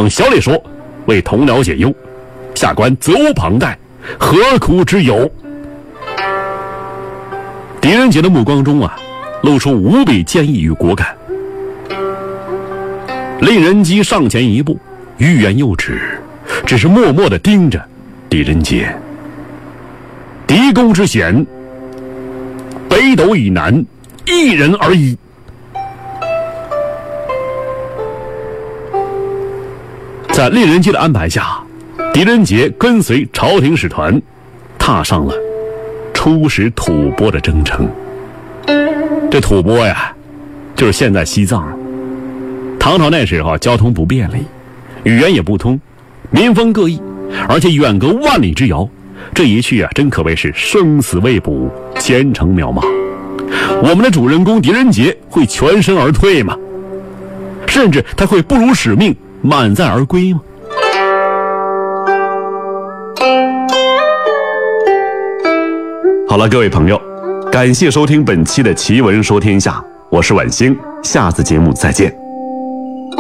同小烈说，为同僚解忧，下官责无旁贷，何苦之有？狄仁杰的目光中露出无比坚毅与果敢。令人机上前一步，欲言又止，只是默默地盯着狄仁杰。狄公之险，北斗以南，一人而已。在令人机的安排下，狄仁杰跟随朝廷使团，踏上了出使吐蕃的征程。这吐蕃呀，就是现在西藏。唐朝那时候交通不便利，语言也不通，民风各异，而且远隔万里之遥，这一去真可谓是生死未卜，前程渺茫。我们的主人公狄仁杰会全身而退吗？甚至他会不辱使命，满载而归吗？好了，各位朋友，感谢收听本期的奇闻说天下，我是晚星，下次节目再见。